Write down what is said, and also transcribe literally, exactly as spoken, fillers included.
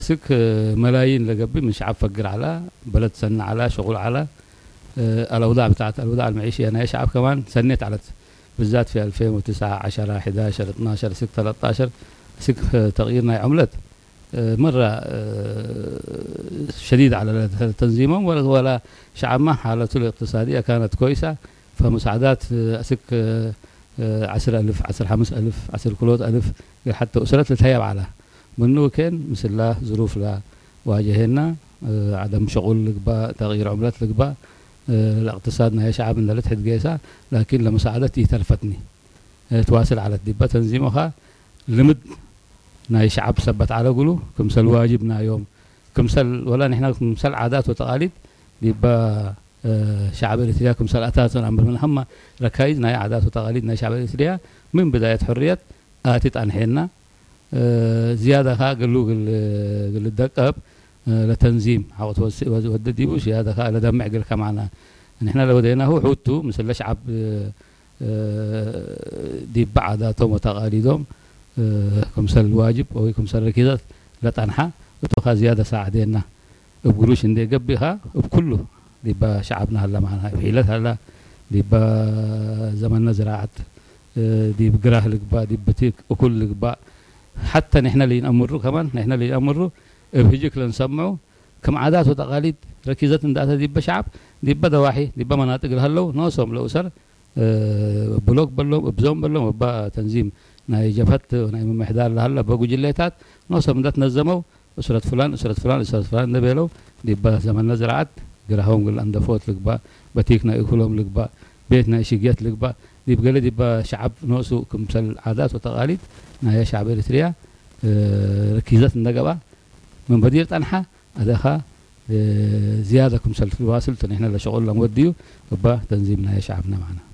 سك ملايين لقبي من شعب فقر على بلد سن على شغل على الأوضاع بتاعت الأوضاع المعيشية أنا شعب كمان سنيت على بالذات في ألفين وتسعة عشرة أحد عشر اثناشر سك ثلاثة عشر سك تغييرنا عملت مرة شديد على تنظيمهم ولا ولا شعب ما حالته الاقتصادية كانت كويسة فمساعدات سك عشرة ألف عشرة خمس ألف عشرة كيلو ألف حتى أسرة تتهيب على منو كان مثل لا ظروف لا واجهنا آه عدم شغل لقبا تغيير عملات لقبا آه الاقتصادنا يا شعب من لتحت جيسا لكن لمساعدتي تلفتني آه تواصل على الدبة تنظيمها لمد ناي شعب ثبت على قلو كمثل واجبنا يوم كمثل ولا نحن كمثل عادات وتقاليد يبقى آه شعب الإثريا كمثل أساسا عمر من هم ركايز ناي عادات وتقاليد ناي شعب الإثريا من بداية حرية آتت أنحينا آه زيادة ها قالوا قال قال الدقب آه لتنظيم حاوت وددي وش زيادة ها لدمع قال كمان نحن لو بدينا هو حوتو مثل شعب آه دي بعاداتهم وتقاليدهم آه كمثل الواجب أو كمثل ركيزات لا تنحى وتوخا زيادة ساعدينا بقولوش إن دي قبها بكله دي با شعبنا هلا معنا بحيلة هلا دي با زماننا زراعة آه دي بقراه لقبا دي بتيك وكل لقبا حتى نحن اللي نأمره كمان نحن اللي نأمره بهجيك لنسمعه كم عادات وتقاليد ركيزات من داتا ديبا شعب ديبا دواحي ديبا مناطق الهلو نوصم لأسر أه بلوك بلوم بزوم بلوم وبا تنظيم ناي جبهت وناي محدار لهلا بقو جليتات نوصم دات نظموا أسرة فلان أسرة فلان أسرة فلان نبيلو ديبا زمن زراعات قراهم قل أندفوت لقبا بتيكنا يكلهم لقبا بيتنا إشيقيات لقبا ديبقى ديبا شعب نوصو كمثل عادات وتقاليد نايا شعب إريتريا أه ركيزات النقبة من بديرة أنحى أداها أه زيادة كمثل في الواصل تنحنا لشغل لموديو وبا تنظيم نايا شعبنا معنا